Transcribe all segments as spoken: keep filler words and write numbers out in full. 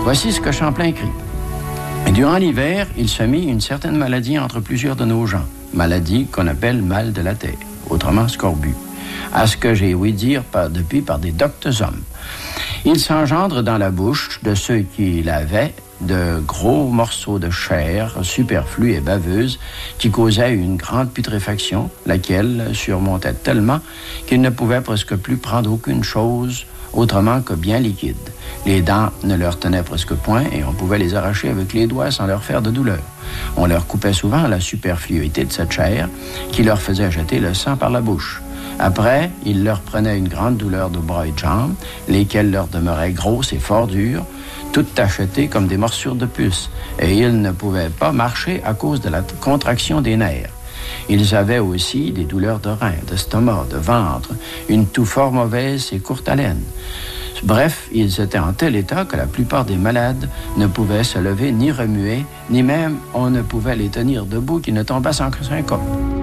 Voici ce que Champlain écrit. Durant l'hiver, il se mit une certaine maladie entre plusieurs de nos gens, maladie qu'on appelle mal de la terre, autrement scorbut, à ce que j'ai ouï dire par, depuis par des doctes hommes. Il s'engendre dans la bouche de ceux qui l'avaient de gros morceaux de chair superflus et baveuses qui causaient une grande putréfaction, laquelle surmontait tellement qu'ils ne pouvaient presque plus prendre aucune chose autrement que bien liquide. Les dents ne leur tenaient presque point et on pouvait les arracher avec les doigts sans leur faire de douleur. On leur coupait souvent la superfluité de cette chair qui leur faisait jeter le sang par la bouche. Après, il leur prenait une grande douleur de bras et de jambes, lesquelles leur demeuraient grosses et fort dures, toutes tachetées comme des morsures de puce, et ils ne pouvaient pas marcher à cause de la contraction des nerfs. Ils avaient aussi des douleurs de reins, d'estomac, de ventre, une toux fort mauvaise et courte haleine. Bref, ils étaient en tel état que la plupart des malades ne pouvaient se lever ni remuer, ni même on ne pouvait les tenir debout qu'ils ne tombassent en syncope.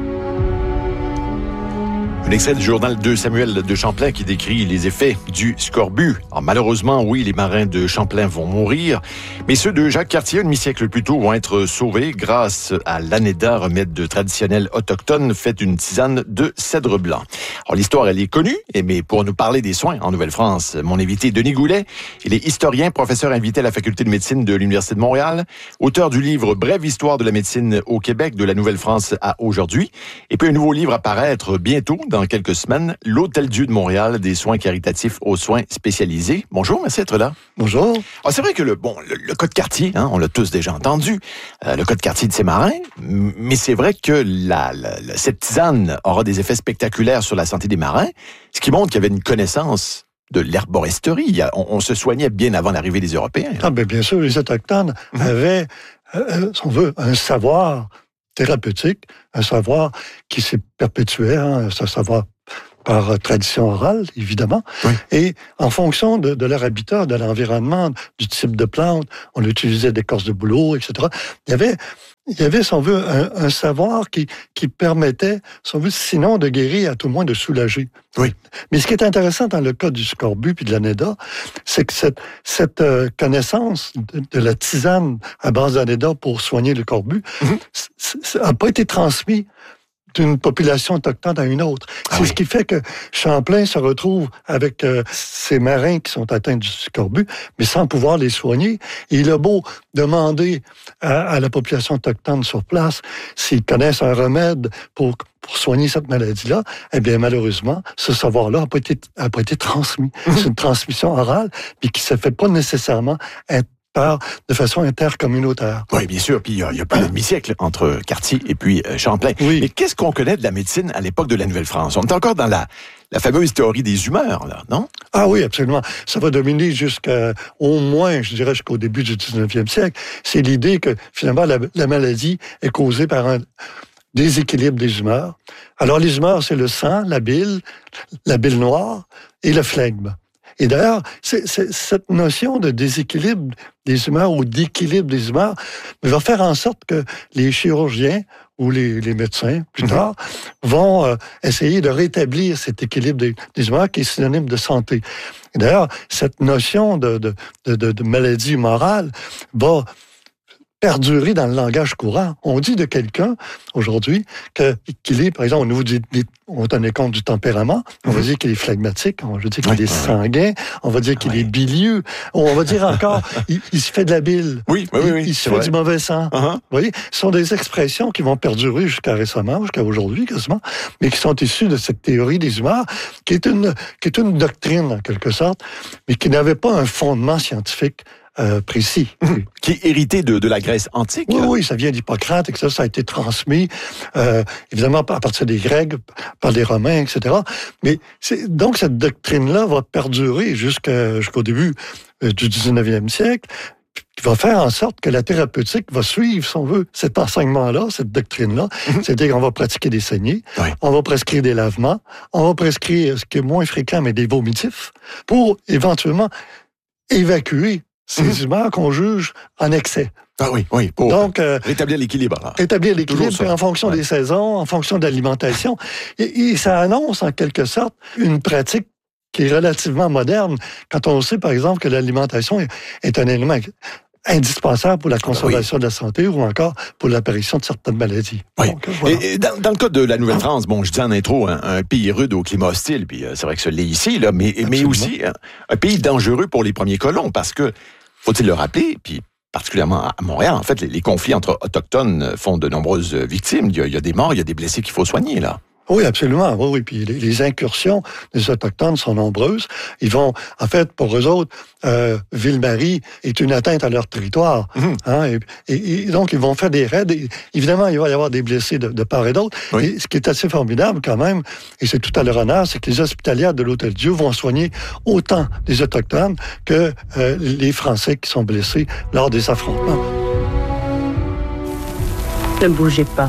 Un extrait du journal de Samuel de Champlain qui décrit les effets du scorbut. Alors, malheureusement, oui, les marins de Champlain vont mourir, mais ceux de Jacques Cartier, un demi-siècle plus tôt, vont être sauvés grâce à l'Aneda, remède traditionnel autochtone fait d'une tisane de cèdre blanc. Alors, l'histoire, elle est connue, mais pour nous parler des soins en Nouvelle-France, mon invité, Denis Goulet, il est historien, professeur invité à la Faculté de médecine de l'Université de Montréal, auteur du livre « Brève histoire de la médecine au Québec, de la Nouvelle-France à aujourd'hui », et puis un nouveau livre à paraître bientôt, dans quelques semaines, l'Hôtel-Dieu de Montréal, des soins caritatifs aux soins spécialisés. Bonjour, merci d'être là. Bonjour. Alors, c'est vrai que le, bon, le, le cas de Cartier, hein, on l'a tous déjà entendu, euh, le cas de Cartier de ses marins, mais c'est vrai que la, la, la, cette tisane aura des effets spectaculaires sur la santé des marins, ce qui montre qu'il y avait une connaissance de l'herboristerie. On, on se soignait bien avant l'arrivée des Européens. Ah, ben, bien sûr, les Autochtones mmh. avaient, euh, si on veut, un savoir thérapeutique, un savoir qui s'est perpétué, hein, un savoir par tradition orale, évidemment. Oui. Et en fonction de, de leur habitat, de l'environnement, du type de plante, on utilisait des écorces de bouleau, et cetera. Il y avait, il y avait, si on veut, un, un savoir qui, qui permettait, si on veut, sinon de guérir, à tout le moins de soulager. Oui. Mais ce qui est intéressant dans le cas du scorbut puis de l'Aneda, c'est que cette, cette euh, connaissance de, de la tisane à base d'Aneda pour soigner le scorbut n'a mm-hmm. pas été transmise d'une population autochtone à une autre. Ah c'est oui. ce qui fait que Champlain se retrouve avec euh, ces marins qui sont atteints du scorbut, mais sans pouvoir les soigner. Et il a beau demander à, à la population autochtone sur place s'ils connaissent un remède pour, pour soigner cette maladie-là, eh bien, malheureusement, ce savoir-là n'a pas été, a pas été transmis. Mmh. C'est une transmission orale, puis qui ne se fait pas nécessairement être Par, de façon intercommunautaire. Oui, bien sûr. Puis il n'y a, a pas de demi-siècle entre Cartier et puis euh, Champlain. Oui. Mais qu'est-ce qu'on connaît de la médecine à l'époque de la Nouvelle-France? On est encore dans la, la fameuse théorie des humeurs, là, non? Ah oui, absolument. Ça va dominer jusqu'à, au moins, je dirais, jusqu'au début du dix-neuvième siècle. C'est l'idée que, finalement, la, la maladie est causée par un déséquilibre des humeurs. Alors, les humeurs, c'est le sang, la bile, la bile noire et le flegme. Et d'ailleurs, c'est, c'est, cette notion de déséquilibre des humeurs ou d'équilibre des humeurs va faire en sorte que les chirurgiens ou les, les médecins, plus tard, mmh. vont euh, essayer de rétablir cet équilibre des, des humeurs qui est synonyme de santé. Et d'ailleurs, cette notion de, de, de, de, de maladie morale va perdurer dans le langage courant. On dit de quelqu'un, aujourd'hui, que, qu'il est, par exemple, au niveau du, on tenait compte du tempérament, on va dire qu'il est phlegmatique, on va dire qu'il oui, est sanguin, on va dire qu'il oui. est bilieux, on va dire encore, il, il se fait de la bile, oui, oui, il, oui, il se fait vrai. du mauvais sang. Uh-huh. Vous voyez, ce sont des expressions qui vont perdurer jusqu'à récemment, jusqu'à aujourd'hui quasiment, mais qui sont issues de cette théorie des humeurs, qui est une, qui est une doctrine, en quelque sorte, mais qui n'avait pas un fondement scientifique Euh, précis. Mmh. Qui est hérité de, de la Grèce antique. Oui, oui, ça vient d'Hippocrate, et ça, ça a été transmis, euh, évidemment, à partir des Grecs, par les Romains, et cetera. Mais c'est, donc, cette doctrine-là va perdurer jusqu'à, jusqu'au début euh, du dix-neuvième siècle, qui va faire en sorte que la thérapeutique va suivre, si on veut, cet enseignement-là, cette doctrine-là. Mmh. C'est-à-dire qu'on va pratiquer des saignées, oui. on va prescrire des lavements, on va prescrire, ce qui est moins fréquent, mais des vomitifs, pour éventuellement évacuer ces mmh. humeurs qu'on juge en excès. Ah oui, oui, pour Donc, euh, rétablir l'équilibre. Là. Rétablir l'équilibre en fonction ouais. des saisons, en fonction de l'alimentation. Et, et ça annonce, en quelque sorte, une pratique qui est relativement moderne, quand on sait, par exemple, que l'alimentation est, est un élément indispensable pour la conservation oui. de la santé ou encore pour l'apparition de certaines maladies. Oui. Donc, voilà. Et, et dans, dans le cas de la Nouvelle-France, bon, je dis en intro, un, un pays rude au climat hostile, puis euh, c'est vrai que ça l'est ici, là, mais, mais aussi un, un pays dangereux pour les premiers colons, parce que, faut-il le rappeler, puis particulièrement à Montréal, en fait, les, les conflits entre autochtones font de nombreuses victimes. Il y a, il y a des morts, il y a des blessés qu'il faut soigner, là. Oui, absolument. Oui, oui. Puis les, les incursions des Autochtones sont nombreuses. Ils vont, en fait, pour eux autres, euh, Ville-Marie est une atteinte à leur territoire. Mmh. Hein, et, et, et donc, ils vont faire des raids. Et, évidemment, il va y avoir des blessés de, de part et d'autre. Oui. Et ce qui est assez formidable quand même, et c'est tout à leur honneur, c'est que les hospitalières de l'Hôtel-Dieu vont soigner autant les Autochtones que euh, les Français qui sont blessés lors des affrontements. Ne bougez pas.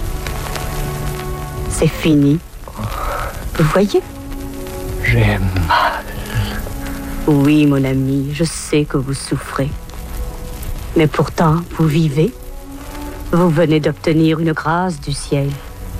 C'est fini. Vous voyez? J'ai mal. Oui, mon ami, je sais que vous souffrez. Mais pourtant, vous vivez. Vous venez d'obtenir une grâce du ciel.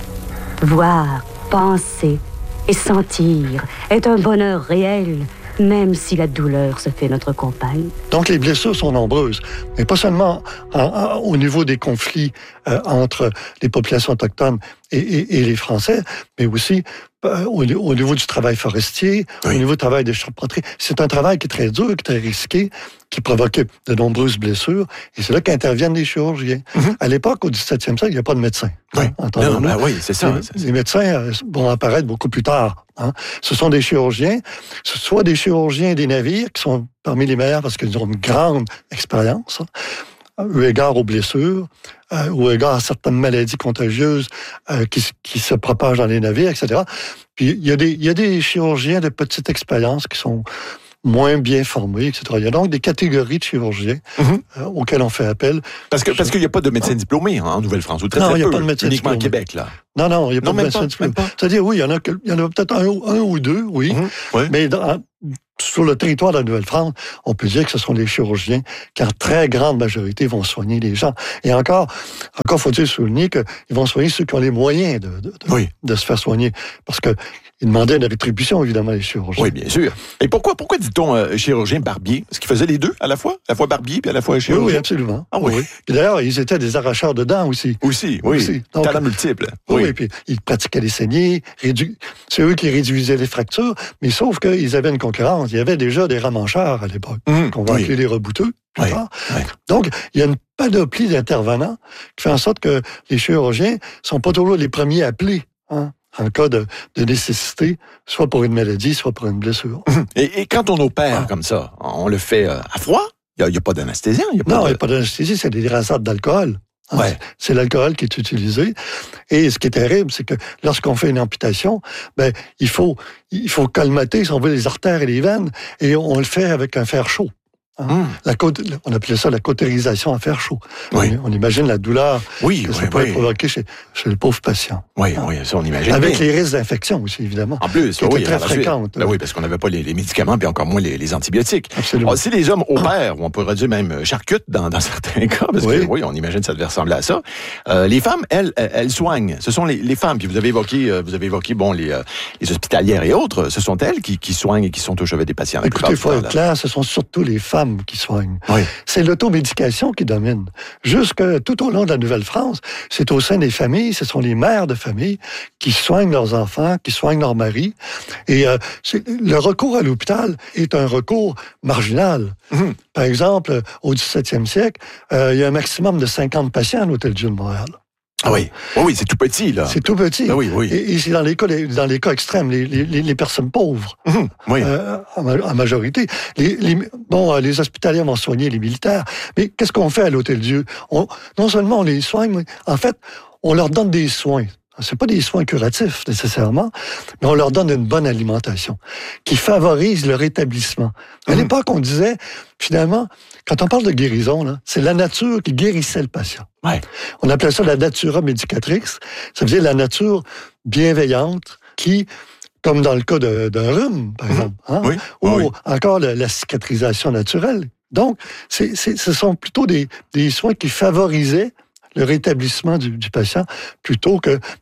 Voir, penser et sentir est un bonheur réel, même si la douleur se fait notre compagne. Donc, les blessures sont nombreuses, mais pas seulement en, en, au niveau des conflits euh, entre les populations autochtones et, et, et les Français, mais aussi euh, au, au niveau du travail forestier, oui. au niveau du travail des charpentiers. C'est un travail qui est très dur, qui est très risqué, qui provoquait de nombreuses blessures, et c'est là qu'interviennent les chirurgiens. Mm-hmm. À l'époque, au dix-septième siècle, il n'y a pas de médecins. Oui, hein, non, ben oui, c'est ça. Les, c'est ça. les médecins euh, vont apparaître beaucoup plus tard. Hein. Ce sont des chirurgiens, soit des chirurgiens des navires, qui sont parmi les meilleurs parce qu'ils ont une grande expérience, hein, eu égard aux blessures, euh, ou égard à certaines maladies contagieuses euh, qui, qui se propagent dans les navires, et cetera. Puis il y a des, il y a des chirurgiens de petite expérience qui sont moins bien formés, et cetera. Il y a donc des catégories de chirurgiens mm-hmm. euh, auxquels on fait appel. Parce que parce qu'il n'y a pas de médecins diplômés hein, en Nouvelle-France, ou très, non, très il n'y a peu, pas de médecins uniquement diplômés. au Québec, là. Non, non, il n'y a pas non, de médecins diplômés. C'est-à-dire, oui, il y en a, il y en a peut-être un, un ou deux, oui, mm-hmm. oui. mais dans, sur le territoire de la Nouvelle-France, on peut dire que ce sont les chirurgiens qui, en très grande majorité, vont soigner les gens. Et encore, encore faut-il souligner qu'ils vont soigner ceux qui ont les moyens de, de, de, oui. de se faire soigner. Parce que ils demandaient une rétribution, évidemment, les chirurgiens. Oui, bien sûr. Et pourquoi, pourquoi dit-on euh, chirurgien barbier? Est-ce qu'ils faisaient les deux à la fois? À la fois barbier puis à la fois chirurgien? Oui, oui, absolument. Ah oui. oui. Et d'ailleurs, ils étaient des arracheurs de dents aussi. Aussi, oui. Aussi. Donc, talent multiple. Oui, oui, puis ils pratiquaient les saignées. Rédu... C'est eux qui réduisaient les fractures, mais sauf qu'ils avaient une concurrence. Il y avait déjà des ramancheurs à l'époque, mmh, qu'on va oui. appeler les rebouteux. Oui, oui. Donc, il y a une panoplie d'intervenants qui fait en sorte que les chirurgiens ne sont pas toujours les premiers appelés. Hein, en cas de, de nécessité, soit pour une maladie, soit pour une blessure. Et, et quand on opère ah. comme ça, on le fait à froid? Il n'y a, a pas d'anesthésie? Non, il n'y de... a pas d'anesthésie, c'est des rasades d'alcool. Hein, ouais. C'est l'alcool qui est utilisé. Et ce qui est terrible, c'est que lorsqu'on fait une amputation, ben, il faut, il faut colmater, si on veut, les artères et les veines, et on le fait avec un fer chaud. Hein? Mmh. La côte, on appelait ça la cautérisation à fer chaud. Oui. On, on imagine la douleur oui, que ça oui, peut oui. provoquer chez, chez le pauvre patient. Oui, hein? oui, ça on imagine. Avec bien. les risques d'infection aussi, évidemment. En plus, qui oui, étaient très fréquentes. Ben oui, parce qu'on n'avait pas les, les médicaments, puis encore moins les, les antibiotiques. Absolument. Alors, si les hommes opèrent, ou on pourrait dire même charcutent dans, dans certains cas, parce oui. que oui, on imagine que ça devait ressembler à ça. Euh, les femmes, elles, elles soignent. Ce sont les, les femmes. Puis vous avez évoqué, vous avez évoqué, bon, les, euh, les hospitalières et autres. Ce sont elles qui, qui soignent et qui sont au chevet des patients. Écoutez, il faut être clair, ce sont surtout les femmes qui soignent. Oui. C'est l'automédication qui domine. Jusque tout au long de la Nouvelle-France, c'est au sein des familles, ce sont les mères de famille qui soignent leurs enfants, qui soignent leurs maris. Et euh, le recours à l'hôpital est un recours marginal. Mmh. Par exemple, au dix-septième siècle, euh, il y a un maximum de cinquante patients à l'Hôtel-Dieu de Montréal. Ah oui, oui, oui, c'est tout petit, là. C'est tout petit. Ah oui, oui. Et, et c'est dans les cas, dans les cas extrêmes, les, les, les personnes pauvres, mmh, oui. euh, en, en majorité. Les, les, bon, les hospitaliers vont soigner les militaires, mais qu'est-ce qu'on fait à l'Hôtel-Dieu? On, non seulement on les soigne, mais en fait, on leur donne des soins. C'est pas des soins curatifs, nécessairement, mais on leur donne une bonne alimentation qui favorise le rétablissement. À mmh. l'époque, on disait, finalement, quand on parle de guérison, là, c'est la nature qui guérissait le patient. Ouais. On appelait ça la natura medicatrix. Ça veut dire la nature bienveillante qui, comme dans le cas de, d'un rhume, par exemple, hein, oui. ou oui. encore la, la cicatrisation naturelle. Donc, c'est, c'est, ce sont plutôt des, des soins qui favorisaient le rétablissement du, du patient plutôt que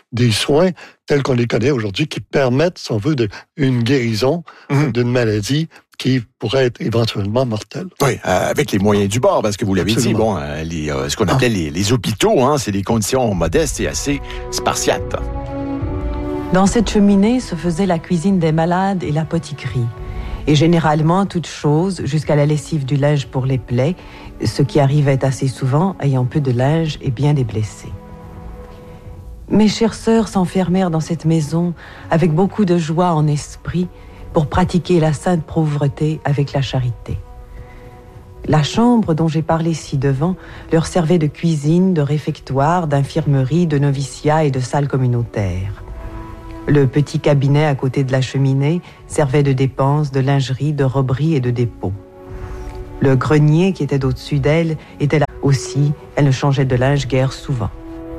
des soins tels qu'on les connaît aujourd'hui qui permettent, si on veut, de, une guérison mm-hmm. d'une maladie qui pourrait être éventuellement mortelle. Oui, euh, avec les moyens du bord, parce que vous l'avez Absolument. dit, bon, euh, les, euh, ce qu'on appelait ah. les, les hôpitaux, hein, c'est des conditions modestes et assez spartiates. Dans cette cheminée se faisait la cuisine des malades et l'apothicrie. Et généralement, toute chose, jusqu'à la lessive du linge pour les plaies, ce qui arrivait assez souvent, ayant peu de linge et bien des blessés. Mes chères sœurs s'enfermèrent dans cette maison avec beaucoup de joie en esprit pour pratiquer la sainte pauvreté avec la charité. La chambre dont j'ai parlé ci-devant leur servait de cuisine, de réfectoire, d'infirmerie, de noviciat et de salle communautaire. Le petit cabinet à côté de la cheminée servait de dépense, de lingerie, de roberie et de dépôt. Le grenier qui était au-dessus d'elle était là aussi. Elle ne changeait de linge guère souvent.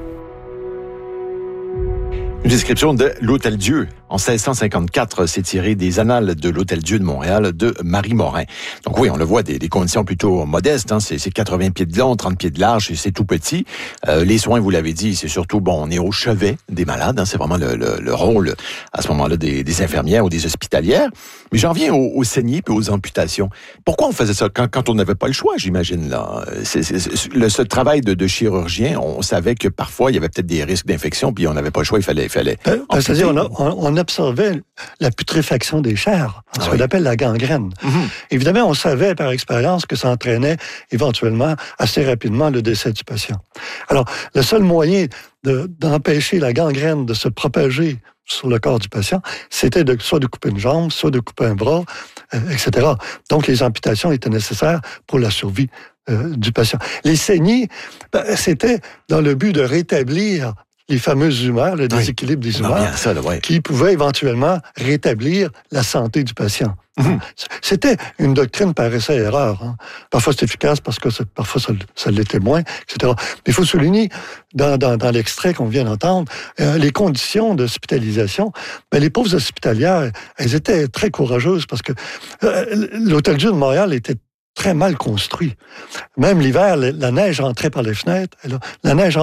Une description de l'Hôtel-Dieu. En seize cent cinquante-quatre, c'est tiré des Annales de l'Hôtel-Dieu de Montréal de Marie Morin. Donc oui, on le voit, des, des conditions plutôt modestes. Hein. C'est, c'est quatre-vingts pieds de long, trente pieds de large, et c'est tout petit. Euh, les soins, vous l'avez dit, c'est surtout, bon, on est au chevet des malades. Hein. C'est vraiment le, le, le rôle, à ce moment-là, des, des infirmières ou des hospitalières. Mais j'en viens aux, aux saignées et aux amputations. Pourquoi on faisait ça? Quand, quand on n'avait pas le choix, j'imagine, là. C'est, c'est, c'est, le, ce travail de, de chirurgien, on savait que parfois, il y avait peut-être des risques d'infection, puis on n'avait pas le choix, il fallait... Il fallait ben, c'est-à-dire, on, a, on, on observait la putréfaction des chairs, ce ah qu'on oui. appelle la gangrène. Mm-hmm. Évidemment, on savait par expérience que ça entraînait éventuellement assez rapidement le décès du patient. Alors, le seul moyen de, d'empêcher la gangrène de se propager sur le corps du patient, c'était de, soit de couper une jambe, soit de couper un bras, euh, et cetera. Donc, les amputations étaient nécessaires pour la survie euh, du patient. Les saignées, ben, c'était dans le but de rétablir les fameuses humeurs, le déséquilibre oui. des humeurs, bien, ça, là, ouais. qui pouvaient éventuellement rétablir la santé du patient. Mm-hmm. C'était une doctrine par essai et erreur. Hein. Parfois c'est efficace, parce que c'est, parfois ça, ça l'était moins, et cetera. Mais il faut souligner, dans, dans, dans l'extrait qu'on vient d'entendre, euh, les conditions d'hospitalisation. Ben, les pauvres hospitalières, elles étaient très courageuses, parce que euh, l'Hôtel-Dieu de Montréal était très mal construit. Même l'hiver, la neige entrait par les fenêtres. La neige